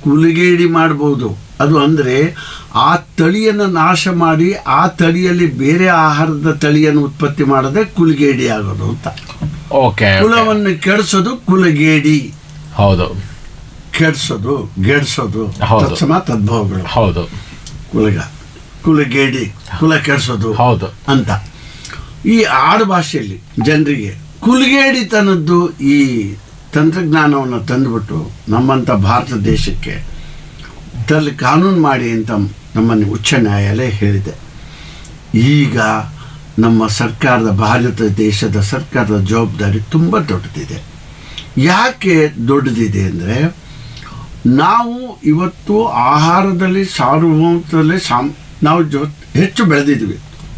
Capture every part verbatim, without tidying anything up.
ಕುಲಗೇಡಿ ಮಾಡ್ಬೋದು. ಅದು ಅಂದರೆ ಆ ತಳಿಯನ್ನು ನಾಶ ಮಾಡಿ ಆ ತಳಿಯಲ್ಲಿ ಬೇರೆ ಆಹಾರದ ತಳಿಯನ್ನು ಉತ್ಪತ್ತಿ ಮಾಡದೆ ಕುಲಗೇಡಿ ಆಗೋದು ಅಂತ. ಓಕೆ. ಕುಲವನ್ನು ಕೆಡಿಸೋದು ಕುಲಗೇಡಿ. ಹೌದು. ಕೆಡಿಸೋದು, ಗೆಡ್ಸೋದು ತತ್ಸಮ ತದ್ಭವಗಳು. ಹೌದು. ಕುಲಗ, ಕುಲಗೇಡಿ, ಕುಲ ಕೆಡಿಸೋದು ಹೌದು ಅಂತ. ಈ ಆಡು ಭಾಷೆಯಲ್ಲಿ ಜನರಿಗೆ ಕುಲಗೇಡಿತನದ್ದು ಈ ತಂತ್ರಜ್ಞಾನವನ್ನು ತಂದುಬಿಟ್ಟು ನಮ್ಮಂಥ ಭಾರತ ದೇಶಕ್ಕೆ ತಲ್ಲಿ ಕಾನೂನು ಮಾಡಿ ಅಂತ ನಮ್ಮನ್ನು ಉಚ್ಚ ನ್ಯಾಯಾಲಯ ಹೇಳಿದೆ. ಈಗ ನಮ್ಮ ಸರ್ಕಾರದ, ಭಾರತ ದೇಶದ ಸರ್ಕಾರದ ಜವಾಬ್ದಾರಿ ತುಂಬ ದೊಡ್ಡದಿದೆ. ಯಾಕೆ ದೊಡ್ಡದಿದೆ ಅಂದರೆ, ನಾವು ಇವತ್ತು ಆಹಾರದಲ್ಲಿ ಸಾರ್ವಭೌಮತ್ವದಲ್ಲಿ ಸಾಮ್ ನಾವು ಜೊ ಹೆಚ್ಚು ಬೆಳೆದಿದ್ವಿ,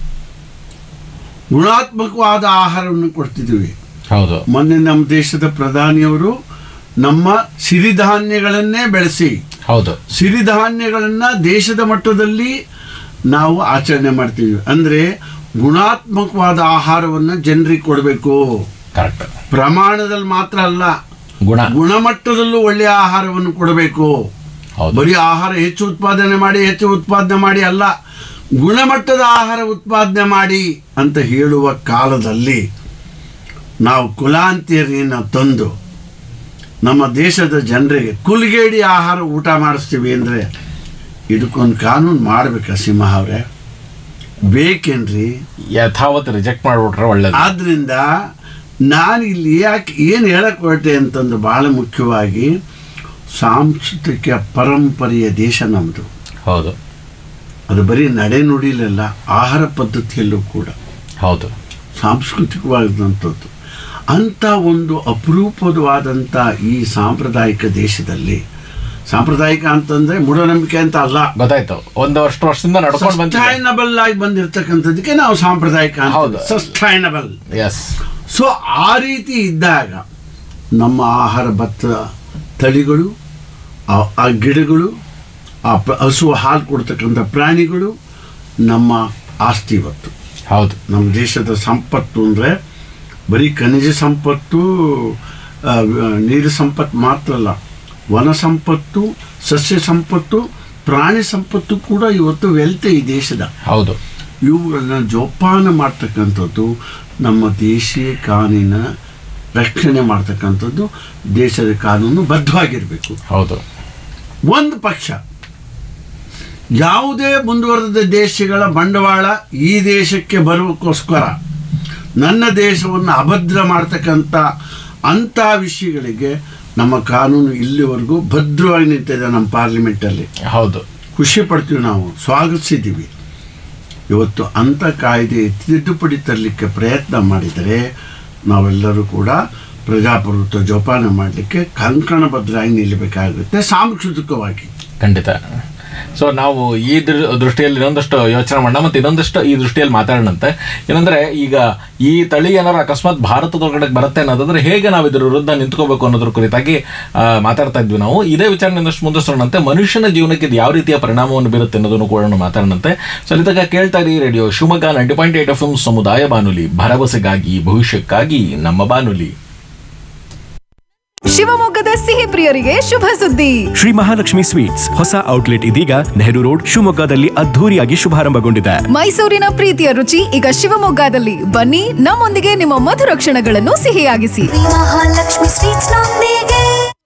ಗುಣಾತ್ಮಕವಾದ ಆಹಾರವನ್ನು ಕೊಡ್ತಿದ್ವಿ. ಹೌದು. ಮೊನ್ನೆ ನಮ್ಮ ದೇಶದ ಪ್ರಧಾನಿಯವರು ನಮ್ಮ ಸಿರಿಧಾನ್ಯಗಳನ್ನೇ ಬೆಳೆಸಿ, ಹೌದು, ಸಿರಿಧಾನ್ಯಗಳನ್ನು ದೇಶದ ಮಟ್ಟದಲ್ಲಿ ನಾವು ಆಚರಣೆ ಮಾಡ್ತೀವಿ. ಅಂದರೆ ಗುಣಾತ್ಮಕವಾದ ಆಹಾರವನ್ನು ಜನರಿಗೆ ಕೊಡಬೇಕು. ಕರೆಕ್ಟ್. ಪ್ರಮಾಣದಲ್ಲಿ ಮಾತ್ರ ಅಲ್ಲ, ಗುಣ ಗುಣಮಟ್ಟದಲ್ಲೂ ಒಳ್ಳೆಯ ಆಹಾರವನ್ನು ಕೊಡಬೇಕು. ಬರೀ ಆಹಾರ ಹೆಚ್ಚು ಉತ್ಪಾದನೆ ಮಾಡಿ ಹೆಚ್ಚು ಉತ್ಪಾದನೆ ಮಾಡಿ ಅಲ್ಲ, ಗುಣಮಟ್ಟದ ಆಹಾರ ಉತ್ಪಾದನೆ ಮಾಡಿ ಅಂತ ಹೇಳುವ ಕಾಲದಲ್ಲಿ ನಾವು ಕುಲಾಂತರಿಯನ್ನು ತಂದು ನಮ್ಮ ದೇಶದ ಜನರಿಗೆ ಕುಲಗೇಡಿ ಆಹಾರ ಊಟ ಮಾಡಿಸ್ತೀವಿ ಅಂದರೆ ಇದಕ್ಕೊಂದು ಕಾನೂನು ಮಾಡಬೇಕಾ ಸಿಂಹ ಅವರೇ? ಬೇಕೇನ್ರಿ? ಯಥಾವತ್ ರಿಜೆಕ್ಟ್ ಮಾಡಿಬಿಟ್ರೆ ಒಳ್ಳೆಯದು. ಆದ್ದರಿಂದ ನಾನು ಇಲ್ಲಿ ಯಾಕೆ ಏನು ಹೇಳಕ್ಕೆ ಹೊರಟೆ ಅಂತಂದು ಭಾಳ ಮುಖ್ಯವಾಗಿ, ಸಾಂಸ್ಕೃತಿಕ ಪರಂಪರೆಯ ದೇಶ ನಮ್ಮದು. ಹೌದು. ಅದು ಬರೀ ನಡೆ ನುಡಿಲಲ್ಲ, ಆಹಾರ ಪದ್ಧತಿಯಲ್ಲೂ ಕೂಡ ಹೌದು ಸಾಂಸ್ಕೃತಿಕವಾದಂಥದ್ದು. ಅಂಥ ಒಂದು ಅಪರೂಪವಾದಂಥ ಈ ಸಾಂಪ್ರದಾಯಿಕ ದೇಶದಲ್ಲಿ, ಸಾಂಪ್ರದಾಯಿಕ ಅಂತಂದರೆ ಮೂಢನಂಬಿಕೆ ಅಂತ ಅಲ್ಲ, ಗೊತ್ತಾಯ್ತು, ಒಂದು ವರ್ಷ ವರ್ಷದಿಂದ ನಡ್ಕೊಂಡು ಸಸ್ಟೈನಬಲ್ ಆಗಿ ಬಂದಿರತಕ್ಕಂಥದ್ದಕ್ಕೆ ನಾವು ಸಾಂಪ್ರದಾಯಿಕ ಅಂತ. ಸಸ್ಟೈನಬಲ್. ಎಸ್. ಸೊ ಆ ರೀತಿ ಇದ್ದಾಗ ನಮ್ಮ ಆಹಾರ ಭತ್ತ ತಳಿಗಳು, ಆ ಗಿಡಗಳು, ಆ ಹಸು ಹಾಲು ಕೊಡ್ತಕ್ಕಂಥ ಪ್ರಾಣಿಗಳು ನಮ್ಮ ಆಸ್ತಿ ಇವತ್ತು. ಹೌದು. ನಮ್ಮ ದೇಶದ ಸಂಪತ್ತು ಅಂದರೆ ಬರೀ ಖನಿಜ ಸಂಪತ್ತು, ನೀರು ಸಂಪತ್ತು ಮಾತ್ರ ಅಲ್ಲ, ವನ ಸಂಪತ್ತು, ಸಸ್ಯ ಸಂಪತ್ತು, ಪ್ರಾಣಿ ಸಂಪತ್ತು ಕೂಡ ಇವತ್ತು ವೆಲ್ತ್ ಈ ದೇಶದ. ಹೌದು. ಇವುಗಳನ್ನ ಜೋಪಾನ ಮಾಡ್ತಕ್ಕಂಥದ್ದು, ನಮ್ಮ ದೇಶೀಯ ಕಾನೂನಿನ ರಕ್ಷಣೆ ಮಾಡ್ತಕ್ಕಂಥದ್ದು ದೇಶದ ಕಾನೂನು ಬದ್ಧವಾಗಿರಬೇಕು. ಹೌದು. ಒಂದು ಪಕ್ಷ ಯಾವುದೇ ಮುಂದುವರೆದ ದೇಶಗಳ ಬಂಡವಾಳ ಈ ದೇಶಕ್ಕೆ ಬರೋಕ್ಕೋಸ್ಕರ ನನ್ನ ದೇಶವನ್ನು ಅಭದ್ರ ಮಾಡ್ತಕ್ಕಂಥ ಅಂಥ ವಿಷಯಗಳಿಗೆ ನಮ್ಮ ಕಾನೂನು ಇಲ್ಲಿವರೆಗೂ ಭದ್ರವಾಗಿ ನಿಂತಿದೆ ನಮ್ಮ ಪಾರ್ಲಿಮೆಂಟಲ್ಲಿ. ಹೌದು. ಖುಷಿ ಪಡ್ತೀವಿ, ನಾವು ಸ್ವಾಗತಿಸಿದ್ದೀವಿ. ಇವತ್ತು ಅಂಥ ಕಾಯ್ದೆ ತಿದ್ದುಪಡಿ ತರಲಿಕ್ಕೆ ಪ್ರಯತ್ನ ಮಾಡಿದರೆ ನಾವೆಲ್ಲರೂ ಕೂಡ ಪ್ರಜಾಪ್ರಭುತ್ವ ಜೋಪಾನ ಮಾಡಲಿಕ್ಕೆ ಕಂಕಣಬದ್ಧರಾಗಿ ನಿಲ್ಲಬೇಕಾಗುತ್ತೆ ಸಾಂಸ್ಕೃತಿಕವಾಗಿ. ಖಂಡಿತ. ಸೊ ನಾವು ಈ ದೃಷ್ಟಿಯಲ್ಲಿ ಇನ್ನೊಂದಷ್ಟು ಯೋಚನೆ ಮಾಡೋಣ, ಮತ್ತು ಇನ್ನೊಂದಷ್ಟು ಈ ದೃಷ್ಟಿಯಲ್ಲಿ ಮಾತಾಡೋಣಂತೆ. ಏನಂದ್ರೆ, ಈಗ ಈ ತಳಿ ಏನಾರು ಅಕಸ್ಮಾತ್ ಭಾರತದೊಳಗಡೆ ಬರುತ್ತೆ ಅನ್ನೋದಾದ್ರೆ ಹೇಗೆ ನಾವು ಇದ್ರ ವಿರುದ್ಧ ನಿಂತ್ಕೋಬೇಕು ಅನ್ನೋದ್ರ ಕುರಿತಾಗಿ ಮಾತಾಡ್ತಾ ಇದ್ವಿ ನಾವು. ಇದೇ ವಿಚಾರ ಇನ್ನಷ್ಟು ಮುಂದುವರಿಸೋಣಂತೆ. ಮನುಷ್ಯನ ಜೀವನಕ್ಕೆ ಇದು ಯಾವ ರೀತಿಯ ಪರಿಣಾಮವನ್ನು ಬೀರುತ್ತೆ ಅನ್ನೋದನ್ನು ಕೂಡ ಮಾತಾಡೋಣಂತೆ. ಸೊ ಇಲ್ಲಿದ್ದಾಗ ಕೇಳ್ತಾ ಇರಿ radio Shivamogga ninety point eight F M ಸಮುದಾಯ ಬಾನುಲಿ, ಭರವಸೆಗಾಗಿ ಭವಿಷ್ಯಕ್ಕಾಗಿ ನಮ್ಮ ಬಾನುಲಿ. ಶಿವಮೊಗ್ಗದ ಸಿಹಿ ಪ್ರಿಯರಿಗೆ ಶುಭ ಸುದ್ದಿ. ಶ್ರೀ ಮಹಾಲಕ್ಷ್ಮಿ ಸ್ವೀಟ್ಸ್ ಹೊಸ ಔಟ್ಲೆಟ್ ಇದೀಗ ನೆಹರು ರೋಡ್ ಶಿವಮೊಗ್ಗದಲ್ಲಿ ಅದ್ಧೂರಿಯಾಗಿ ಶುಭಾರಂಭಗೊಂಡಿದೆ. ಮೈಸೂರಿನ ಪ್ರೀತಿಯ ರುಚಿ ಈಗ ಶಿವಮೊಗ್ಗದಲ್ಲಿ. ಬನ್ನಿ, ನಮ್ಮೊಂದಿಗೆ ನಿಮ್ಮ ಮಧುರ ಕ್ಷಣಗಳನ್ನು ಸಿಹಿಯಾಗಿಸಿ. ಮಹಾಲಕ್ಷ್ಮಿ ಸ್ವೀಟ್ಸ್ ನೊಂದಿಗೆ.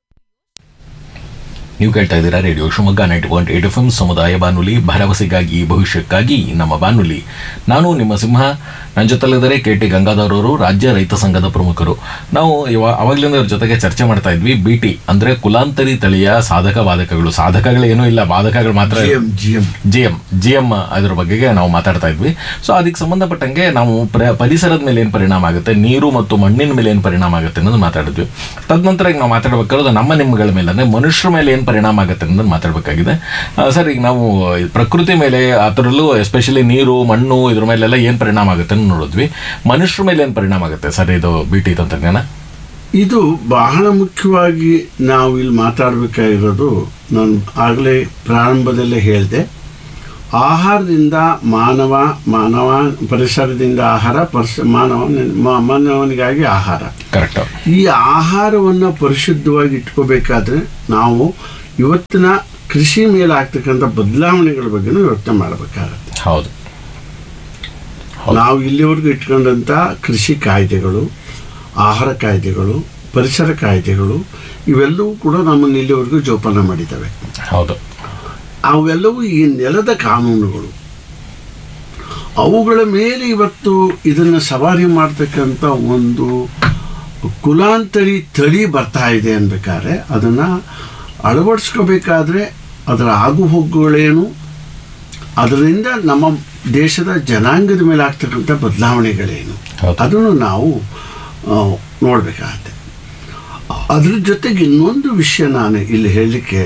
ನೀವು ಕೇಳ್ತಾ ಇದ್ದೀರಾ radio Shivamogga ninety point eight F M ಸಮುದಾಯ ಬಾನುಲಿ, ಭರವಸೆಗಾಗಿ ಭವಿಷ್ಯಕ್ಕಾಗಿ ನಮ್ಮ ಬಾನುಲಿ. ನಾನು ನಿಮ್ಮ ಸಿಂಹ. ನನ್ನ ಜೊತೆಲಿದ್ದಾರೆ ಕೆ ಟಿ ಗಂಗಾಧರ್ ಅವರು, ರಾಜ್ಯ ರೈತ ಸಂಘದ ಪ್ರಮುಖರು. ನಾವು ಇವಾಗ ಅವಾಗಲಿಂದ ಅವ್ರ ಜೊತೆಗೆ ಚರ್ಚೆ ಮಾಡ್ತಾ ಇದ್ವಿ. ಬಿ ಟಿ ಅಂದರೆ ಕುಲಾಂತರಿ ತಳಿಯ ಸಾಧಕ ಬಾಧಕಗಳು. ಸಾಧಕಗಳೇನೂ ಇಲ್ಲ, ಬಾಧಕಗಳು ಮಾತ್ರ. G M G M G M ಅದ್ರ ಬಗೆಗೆ ನಾವು ಮಾತಾಡ್ತಾ ಇದ್ವಿ. ಸೊ ಅದಕ್ಕೆ ಸಂಬಂಧಪಟ್ಟಂಗೆ ನಾವು ಪ್ರ ಪರಿಸರದ ಮೇಲೆ ಏನು ಪರಿಣಾಮ ಆಗುತ್ತೆ, ನೀರು ಮತ್ತು ಮಣ್ಣಿನ ಮೇಲೆ ಏನು ಪರಿಣಾಮ ಆಗುತ್ತೆ ಅನ್ನೋದು ಮಾತಾಡಿದ್ವಿ. ತದನಂತರ ಈಗ ನಾವು ಮಾತಾಡಬೇಕಾದ್ರೆ ನಮ್ಮ ನಿಮ್ಮಗಳ ಮೇಲೆ ಅಂದರೆ ಮನುಷ್ಯರ ಮೇಲೆ ಏನು ಪರಿಣಾಮ ಆಗುತ್ತೆ ಅನ್ನೋದು ಮಾತಾಡಬೇಕಾಗಿದೆ. ಸರ್, ಈಗ ನಾವು ಪ್ರಕೃತಿ ಮೇಲೆ, ಅದರಲ್ಲೂ ಎಸ್ಪೆಷಲಿ ನೀರು, ಮಣ್ಣು, ಇದ್ರ ಮೇಲೆಲ್ಲ ಏನು ಪರಿಣಾಮ ಆಗುತ್ತೆ ನೋಡಿದ್ವಿ. ಮನುಷ್ಯರ ಮೇಲೆ ಏನು ಪರಿಣಾಮ ಆಗುತ್ತೆ ಸರ್ ಇದು ಬಿ ಟಿ ತಂತ್ರಜ್ಞಾನ? ಇದು ಬಹಳ ಮುಖ್ಯವಾಗಿ ನಾವು ಇಲ್ಲಿ ಮಾತಾಡಬೇಕಾಗಿರೋದು, ನಾನು ಆಗಲೇ ಪ್ರಾರಂಭದಲ್ಲೇ ಹೇಳಿದೆ, ಆಹಾರದಿಂದ ಮಾನವ, ಮಾನವ ಪರಿಸರದಿಂದ ಆಹಾರ, ಪರಿಸ ಮಾನವ ಮಾನವನಿಗಾಗಿ ಆಹಾರ. ಕರೆಕ್ಟ್. ಈ ಆಹಾರವನ್ನು ಪರಿಶುದ್ಧವಾಗಿ ಇಟ್ಕೋಬೇಕಾದ್ರೆ ನಾವು ಇವತ್ತಿನ ಕೃಷಿ ಮೇಲೆ ಆಗ್ತಕ್ಕಂಥ ಬದಲಾವಣೆಗಳ ಬಗ್ಗೆನೂ ಯೋಚನೆ ಮಾಡಬೇಕಾಗತ್ತೆ. ಹೌದು. ನಾವು ಇಲ್ಲಿವರೆಗೂ ಇಟ್ಕೊಂಡಂಥ ಕೃಷಿ ಕಾಯ್ದೆಗಳು, ಆಹಾರ ಕಾಯ್ದೆಗಳು, ಪರಿಸರ ಕಾಯ್ದೆಗಳು ಇವೆಲ್ಲವೂ ಕೂಡ ನಮ್ಮನ್ನು ಇಲ್ಲಿವರೆಗೂ ಜೋಪಾನ ಮಾಡಿದ್ದಾವೆ. ಹೌದು. ಅವೆಲ್ಲವೂ ಈ ನೆಲದ ಕಾನೂನುಗಳು. ಅವುಗಳ ಮೇಲೆ ಇವತ್ತು ಇದನ್ನು ಸವಾರಿ ಮಾಡ್ತಕ್ಕಂಥ ಒಂದು ಕುಲಾಂತರಿ ತಳಿ ಬರ್ತಾ ಇದೆ ಅನ್ಬೇಕಾದ್ರೆ ಅದನ್ನು ಅಳವಡಿಸ್ಕೋಬೇಕಾದ್ರೆ ಅದರ ಆಗುಹೋಗುಗಳೇನು, ಅದರಿಂದ ನಮ್ಮ ದೇಶದ ಜನಾಂಗದ ಮೇಲೆ ಆಗ್ತಕ್ಕಂಥ ಬದಲಾವಣೆಗಳೇನು ಅದನ್ನು ನಾವು ನೋಡಬೇಕಾಗತ್ತೆ. ಅದ್ರ ಜೊತೆಗೆ ಇನ್ನೊಂದು ವಿಷಯ ನಾನು ಇಲ್ಲಿ ಹೇಳಲಿಕ್ಕೆ,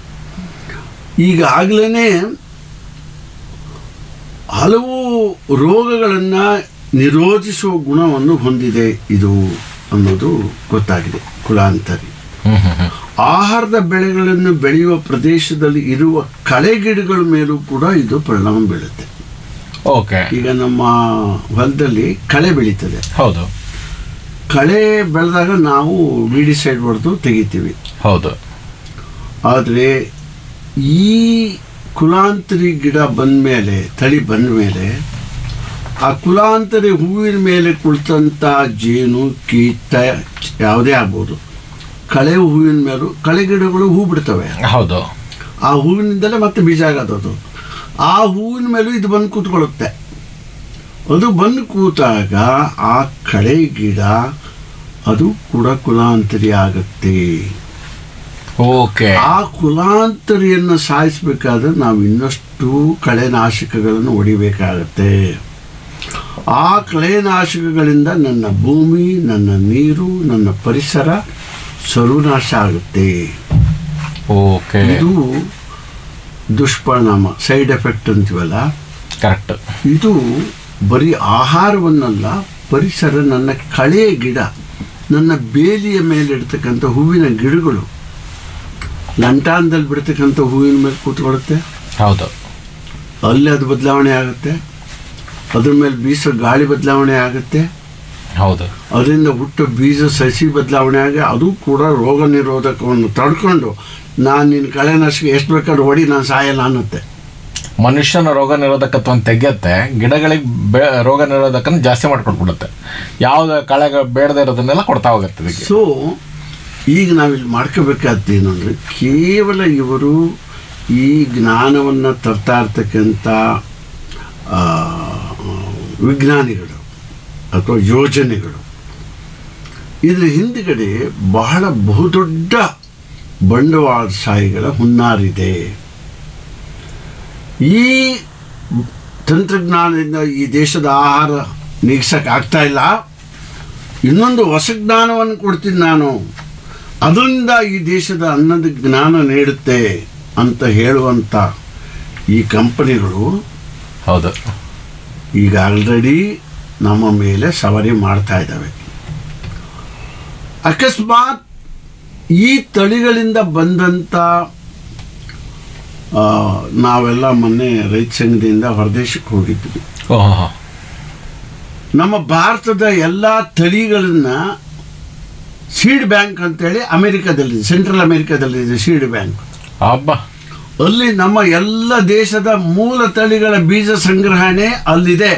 ಈಗಾಗಲೇ ಹಲವು ರೋಗಗಳನ್ನು ನಿರೋಧಿಸುವ ಗುಣವನ್ನು ಹೊಂದಿದೆ ಇದು ಅನ್ನೋದು ಗೊತ್ತಾಗಿದೆ. ಕುಲಾಂತರಿ ಆಹಾರದ ಬೆಳೆಗಳನ್ನು ಬೆಳೆಯುವ ಪ್ರದೇಶದಲ್ಲಿ ಇರುವ ಕಳೆಗಿಡಗಳ ಮೇಲೂ ಕೂಡ ಇದು ಪರಿಣಾಮ ಬೀಳುತ್ತೆ. ಓಕೆ. ಈಗ ನಮ್ಮ ಹೊಲದಲ್ಲಿ ಕಳೆ ಬೆಳೀತದೆ. ಹೌದು. ಕಳೆ ಬೆಳೆದಾಗ ನಾವು ವಿಡಿಸೈಡ್ ಹೊಡೆದು ತೆಗಿತೀವಿ. ಹೌದು. ಆದರೆ ಈ ಕುಲಾಂತರಿ ಗಿಡ ಬಂದ ಮೇಲೆ, ತಳಿ ಬಂದ ಮೇಲೆ, ಆ ಕುಲಾಂತರಿ ಹೂವಿನ ಮೇಲೆ ಕುಳಿತಂಥ ಜೇನು, ಕೀಟ ಯಾವುದೇ ಆಗ್ಬೋದು, ಕಳೆ ಹೂವಿನ ಮೇಲೂ ಕಳೆ ಗಿಡಗಳು ಹೂ ಬಿಡ್ತವೆ. ಹೌದು. ಆ ಹೂವಿನಿಂದಲೇ ಮತ್ತೆ ಬೀಜ ಆಗೋದು. ಆ ಹೂವಿನ ಮೇಲೂ ಇದು ಬಂದು ಕೂತ್ಕೊಳ್ಳುತ್ತೆ. ಅದು ಬಂದು ಕೂತಾಗ ಆ ಕಳೆ ಗಿಡ ಅದು ಕೂಡ ಕುಲಾಂತರಿ ಆಗುತ್ತೆ. ಓಕೆ. ಆ ಕುಲಾಂತರಿಯನ್ನು ಸಾಯಿಸಬೇಕಾದ್ರೆ ನಾವು ಇನ್ನಷ್ಟು ಕಳೆನಾಶಕಗಳನ್ನು ಹೊಡಿಬೇಕಾಗತ್ತೆ. ಆ ಕಳೆನಾಶಕಗಳಿಂದ ನನ್ನ ಭೂಮಿ, ನನ್ನ ನೀರು, ನನ್ನ ಪರಿಸರ ಸರ್ವನಾಶ ಆಗುತ್ತೆ. ಓಕೆ. ಇದು ದುಷ್ಪರಿಣಾಮ, ಸೈಡ್ ಎಫೆಕ್ಟ್ ಅಂತೀವಲ್ಲ. ಕರೆಕ್ಟ್. ಇದು ಬರೀ ಆಹಾರವನ್ನಲ್ಲ, ಪರಿಸರ, ನನ್ನ ಕಳೆಯ ಗಿಡ, ನನ್ನ ಬೇಲಿಯ ಮೇಲೆ ಇಡ್ತಕ್ಕಂಥ ಹೂವಿನ ಗಿಡಗಳು, ಲಂಟಾನದಲ್ಲಿ ಬಿಡ್ತಕ್ಕಂಥ ಹೂವಿನ ಮೇಲೆ ಕೂತ್ಕೊಳ್ಳುತ್ತೆ. ಹೌದು. ಅಲ್ಲಿ ಅದು ಬದಲಾವಣೆ ಆಗುತ್ತೆ. ಅದ್ರ ಮೇಲೆ ಬೀಸೋ ಗಾಳಿ ಬದಲಾವಣೆ ಆಗುತ್ತೆ. ಹೌದು. ಅದರಿಂದ ಹುಟ್ಟು ಬೀಜ ಸಸಿ ಬದಲಾವಣೆ ಆಗಿ ಅದು ಕೂಡ ರೋಗ ನಿರೋಧಕವನ್ನು ತಡ್ಕೊಂಡು ನಾನು ನಿನ್ನ ಕಳೆನಾಶಕ ಎಷ್ಟು ಬೇಕಾದ್ರೂ ಹೊಡಿ, ನಾನು ಸಾಯಲ್ಲ ಅನ್ನತ್ತೆ. ಮನುಷ್ಯನ ರೋಗ ನಿರೋಧಕತ್ವವನ್ನು ತೆಗೆಯುತ್ತೆ, ಗಿಡಗಳಿಗೆ ಬೆ ರೋಗ ನಿರೋಧಕನ ಜಾಸ್ತಿ ಮಾಡ್ಕೊಟ್ಬಿಡುತ್ತೆ. ಯಾವ್ದು ಕಳೆಗಳು ಬೇಡದೇ ಇರೋದನ್ನೆಲ್ಲ ಕೊಡ್ತಾ ಹೋಗುತ್ತೆ. ಸೊ ಈಗ ನಾವಿಲ್ಲಿ ಮಾಡ್ಕೋಬೇಕಾದ್ದು ಏನು ಅಂದರೆ, ಕೇವಲ ಇವರು ಈ ಜ್ಞಾನವನ್ನು ತರ್ತಾ ಇರ್ತಕ್ಕಂಥ ವಿಜ್ಞಾನಿಗಳು ಅಥವಾ ಯೋಜನೆಗಳು, ಇದರ ಹಿಂದುಗಡೆ ಬಹಳ ಬಹುದೊಡ್ಡ ಬಂಡವಾಳಶಾಹಿಗಳ ಹುನ್ನಾರಿದೆ. ಈ ತಂತ್ರಜ್ಞಾನದಿಂದ ಈ ದೇಶದ ಆಹಾರ ನೀಗ್ಸಕ್ಕೆ ಆಗ್ತಾ ಇಲ್ಲ, ಇನ್ನೊಂದು ಹೊಸ ಜ್ಞಾನವನ್ನು ಕೊಡ್ತೀನಿ ನಾನು, ಅದರಿಂದ ಈ ದೇಶದ ಅನ್ನದ ಜ್ಞಾನ ನೀಡುತ್ತೆ ಅಂತ ಹೇಳುವಂಥ ಈ ಕಂಪನಿಗಳು ಹೌದು ಈಗ ಆಲ್ರೆಡಿ ನಮ್ಮ ಮೇಲೆ ಸವಾರಿ ಮಾಡ್ತಾ ಇದ್ದಾವೆ. ಅಕಸ್ಮಾತ್ ಈ ತಳಿಗಳಿಂದ ಬಂದಂಥ, ನಾವೆಲ್ಲ ಮೊನ್ನೆ ರೈತ ಸಂಘದಿಂದ ಹೊರದೇಶಕ್ಕೆ ಹೋಗಿದ್ವಿ. ನಮ್ಮ ಭಾರತದ ಎಲ್ಲ ತಳಿಗಳನ್ನು ಸೀಡ್ ಬ್ಯಾಂಕ್ ಅಂತೇಳಿ ಅಮೆರಿಕದಲ್ಲಿದೆ, ಸೆಂಟ್ರಲ್ ಅಮೆರಿಕದಲ್ಲಿದೆ ಸೀಡ್ ಬ್ಯಾಂಕ್. ಹಬ್ಬ. ಅಲ್ಲಿ ನಮ್ಮ ಎಲ್ಲ ದೇಶದ ಮೂಲ ತಳಿಗಳ ಬೀಜ ಸಂಗ್ರಹಣೆ ಅಲ್ಲಿದೆ,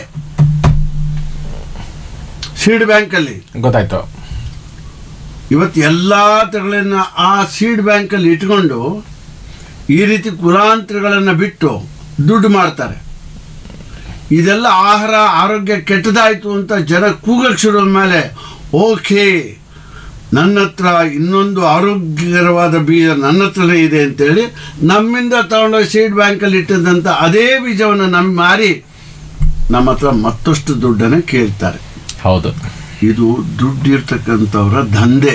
ಸೀಡ್ ಬ್ಯಾಂಕಲ್ಲಿ. ಗೊತ್ತಾಯ್ತು. ಇವತ್ತು ಎಲ್ಲ ತಳಿಗಳನ್ನು ಆ ಸೀಡ್ ಬ್ಯಾಂಕಲ್ಲಿ ಇಟ್ಕೊಂಡು ಈ ರೀತಿ ಕುಲಾಂತರಗಳನ್ನು ಬಿಟ್ಟು ದುಡ್ಡು ಮಾಡ್ತಾರೆ. ಇದೆಲ್ಲ ಆಹಾರ ಆರೋಗ್ಯ ಕೆಟ್ಟದಾಯಿತು ಅಂತ ಜನ ಕೂಗಕ್ಕೆ ಶುರು ಮೇಲೆ, ಓಕೆ ನನ್ನ ಹತ್ರ ಇನ್ನೊಂದು ಆರೋಗ್ಯಕರವಾದ ಬೀಜ ನನ್ನ ಹತ್ರನೇ ಇದೆ ಅಂತೇಳಿ ನಮ್ಮಿಂದ ತಗೊಂಡೋಗಿ ಸೀಡ್ ಬ್ಯಾಂಕಲ್ಲಿ ಇಟ್ಟಿದ್ದಂಥ ಅದೇ ಬೀಜವನ್ನು ನಮ್ಮ ಮಾರಿ ನಮ್ಮ ಹತ್ರ ಮತ್ತಷ್ಟು ದುಡ್ಡನ್ನು ಕೇಳ್ತಾರೆ. ಹೌದು. ಇದು ದುಡ್ಡಿರ್ತಕ್ಕಂಥವ್ರ ದಂಧೆ.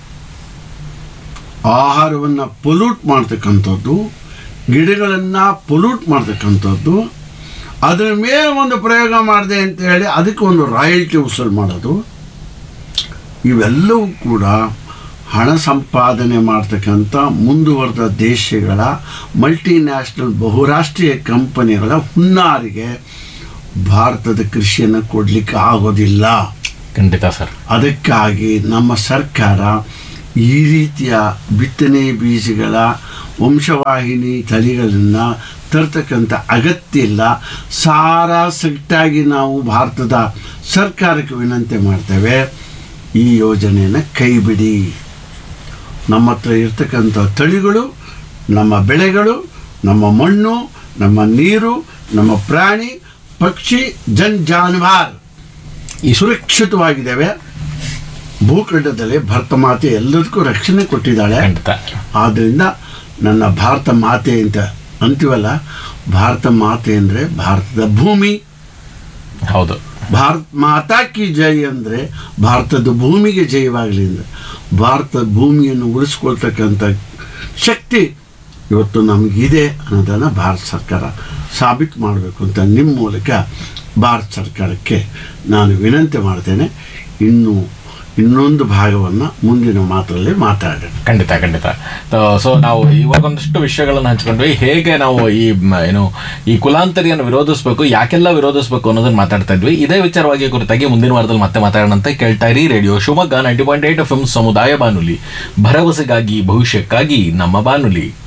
ಆಹಾರವನ್ನು ಪೊಲ್ಯೂಟ್ ಮಾಡ್ತಕ್ಕಂಥದ್ದು, ಗಿಡಗಳನ್ನು ಪೊಲ್ಯೂಟ್ ಮಾಡ್ತಕ್ಕಂಥದ್ದು, ಅದರ ಮೇಲೆ ಒಂದು ಪ್ರಯೋಗ ಮಾಡಿದೆ ಅಂತ ಹೇಳಿ ಅದಕ್ಕೆ ಒಂದು ರಾಯಲ್ಟಿ ವಸೂಲು ಮಾಡೋದು, ಇವೆಲ್ಲವೂ ಕೂಡ ಹಣ ಸಂಪಾದನೆ ಮಾಡ್ತಕ್ಕಂಥ ಮುಂದುವರೆದ ದೇಶಗಳ ಮಲ್ಟಿನ್ಯಾಷನಲ್ ಬಹುರಾಷ್ಟ್ರೀಯ ಕಂಪನಿಗಳ ಹುನ್ನಾರಿಗೆ ಭಾರತದ ಕೃಷಿಯನ್ನು ಕೊಡಲಿಕ್ಕೆ ಆಗೋದಿಲ್ಲ. ಖಂಡಿತ ಸರ್. ಅದಕ್ಕಾಗಿ ನಮ್ಮ ಸರ್ಕಾರ ಈ ರೀತಿಯ ಬಿತ್ತನೆ ಬೀಜಗಳ ವಂಶವಾಹಿನಿ ತಳಿಗಳನ್ನು ತರ್ತಕ್ಕಂಥ ಅಗತ್ಯ ಇಲ್ಲ. ಸಾರಾ ಸಗಟಾಗಿ ನಾವು ಭಾರತದ ಸರ್ಕಾರಕ್ಕೆ ವಿನಂತಿ ಮಾಡ್ತೇವೆ, ಈ ಯೋಜನೆಯನ್ನು ಕೈ ಬಿಡಿ. ನಮ್ಮ ಹತ್ರ ಇರ್ತಕ್ಕಂಥ ತಳಿಗಳು, ನಮ್ಮ ಬೆಳೆಗಳು, ನಮ್ಮ ಮಣ್ಣು, ನಮ್ಮ ನೀರು, ನಮ್ಮ ಪ್ರಾಣಿ ಪಕ್ಷಿ ಜನ್ ಜಾನುವಾರು ಈ ಸುರಕ್ಷಿತವಾಗಿದ್ದಾವೆ. ಭೂಖಂಡದಲ್ಲಿ ಭಾರತ ಮಾತೆ ಎಲ್ಲದಕ್ಕೂ ರಕ್ಷಣೆ ಕೊಟ್ಟಿದ್ದಾಳೆ. ಖಂಡಿತ. ಆದ್ದರಿಂದ ನನ್ನ ಭಾರತ ಮಾತೆ ಅಂತ ಅಂತೀವಲ್ಲ, ಭಾರತ ಮಾತೆ ಅಂದರೆ ಭಾರತದ ಭೂಮಿ. ಹೌದು. ಭಾರತ ಮಾತಾ ಕಿ ಜೈ ಅಂದರೆ ಭಾರತದ ಭೂಮಿಗೆ ಜಯವಾಗಲಿ ಅಂದರೆ ಭಾರತದ ಭೂಮಿಯನ್ನು ಉಳಿಸ್ಕೊಳ್ತಕ್ಕಂಥ ಶಕ್ತಿ ಇವತ್ತು ನಮಗಿದೆ ಅನ್ನೋದನ್ನು ಭಾರತ ಸರ್ಕಾರ ಸಾಬೀತು ಮಾಡಬೇಕು ಅಂತ ನಿಮ್ಮ ಮೂಲಕ ಭಾರತ ಸರ್ಕಾರಕ್ಕೆ ನಾನು ವಿನಂತಿ ಮಾಡ್ತೇನೆ. ಇನ್ನು ಇನ್ನೊಂದು ಭಾಗವನ್ನು ಮುಂದಿನ ಮಾತಲ್ಲಿ ಮಾತಾಡೋಣ. ಖಂಡಿತ ಖಂಡಿತ. ಸೊ ನಾವು ಇವಾಗ ಒಂದಷ್ಟು ವಿಷಯಗಳನ್ನು ಹಂಚ್ಕೊಂಡ್ವಿ. ಹೇಗೆ ನಾವು ಈ ಮ, ಏನು ಈ ಕುಲಾಂತರಿಯನ್ನು ವಿರೋಧಿಸಬೇಕು, ಯಾಕೆಲ್ಲ ವಿರೋಧಿಸಬೇಕು ಅನ್ನೋದನ್ನ ಮಾತಾಡ್ತಾ ಇದ್ವಿ. ಇದೇ ವಿಚಾರವಾಗಿ ಕುರಿತಾಗಿ ಮುಂದಿನ ವಾರದಲ್ಲಿ ಮತ್ತೆ ಮಾತಾಡೋಣಂತೆ. ಕೇಳ್ತಾ ಇರಿ radio Shivamogga ninety point eight F M ಸಮುದಾಯ ಬಾನುಲಿ, ಭರವಸೆಗಾಗಿ ಭವಿಷ್ಯಕ್ಕಾಗಿ ನಮ್ಮ ಬಾನುಲಿ.